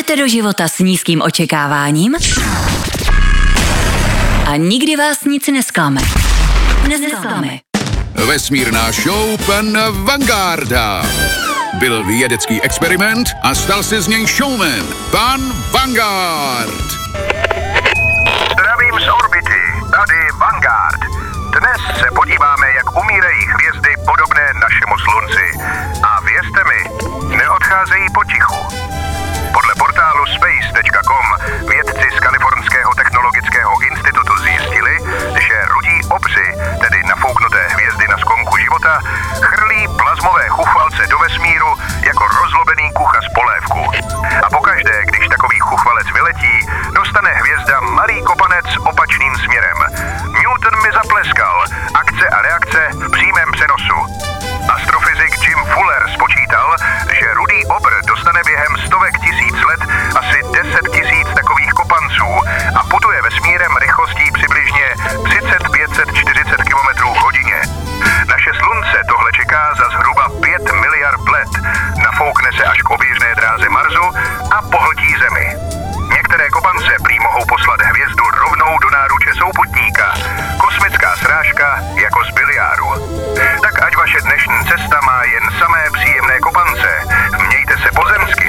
Jděte do života s nízkým očekáváním a nikdy vás nic nesklame. Vesmírná show pana Vangarda. Byl vědecký experiment a stal se z něj showman, pan Vanguard. Zdravím z orbity, tady Vanguard. Dnes se podíváme, jak umírají hvězdy podobné našemu slunci. A věřte mi, neodcházejí potichu. Podle portálu space.com vědci z Kalifornského technologického institutu zjistili, že rudí obři, tedy nafouknuté hvězdy na sklonku života, chrlí plazmové chuchvalce do vesmíru jako rozlobený kucha z polévku. A pokaždé, když takový chuchvalec vyletí, dostane hvězda malý kopanec opačným směrem. Newton mi zapleskal. Akce a reakce v přímém přenosu. Astrofyzik Jim Fuller spočítal, že rudý obr dostane během stovek tisíc let asi 10 000 takových kopanců a putuje vesmírem rychlostí přibližně 3540 km hodině. Naše slunce tohle čeká za zhruba 5 miliard let. Nafoukne se až k oběžné dráze Marsu a pohltí Zemi. Některé kopance prý mohou poslat hvězdu rovnou do náruče souputníka. Kosmická srážka jako z biliáru. Tak ať vaše dnešní cesta má jen samé příjemné kopance. Mějte se pozemsky.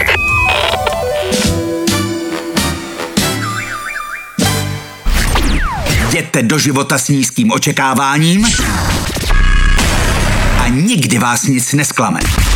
Jděte do života s nízkým očekáváním a nikdy vás nic nesklame.